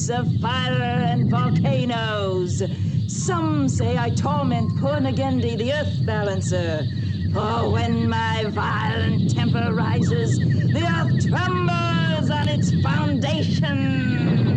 of fire and volcanoes. Some say I torment Purnagendi, the Earth Balancer. For when my violent temper rises, the Earth trembles on its foundation.